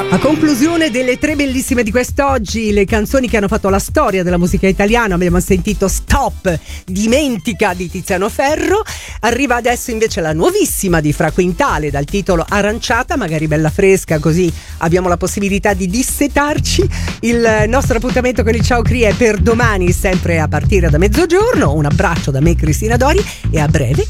A conclusione delle tre bellissime di quest'oggi, le canzoni che hanno fatto la storia della musica italiana, abbiamo sentito Stop, Dimentica di Tiziano Ferro. Arriva adesso invece la nuovissima di Fra Quintale dal titolo Aranciata, magari bella fresca, così abbiamo la possibilità di dissetarci. Il nostro appuntamento con il Ciao Cri è per domani, sempre a partire da mezzogiorno. Un abbraccio da me, Cristina Dori, e a breve